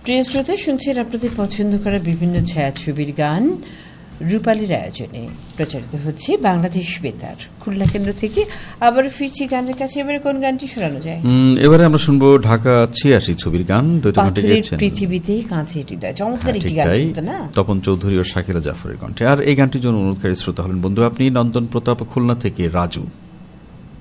প্রিয় শ্রোতা, শুনছেন আপনাদের পছন্দ করা বিভিন্ন ছায়াছবির গান রূপালীর আয়োজনে প্রচারিত হচ্ছে বাংলাদেশ বেতার খুলনা কেন্দ্র থেকে। আবার ফিরছি গানের কাছে। এবারে কোন গানটি শোনানো যায়? এবারে আমরা শুনবো ঢাকা 86 ছবির গান পৃথিবীতে কাঁচের হৃদয়। চমৎকার একটি গান, না? তপন চৌধুরী ও শাকিলা জাফরের কণ্ঠে। আর এই গানটির জন্য অনুরোধকারী শ্রোতা হলেন বন্ধু আপনি নন্দন প্রতাপ খুলনা থেকে রাজু।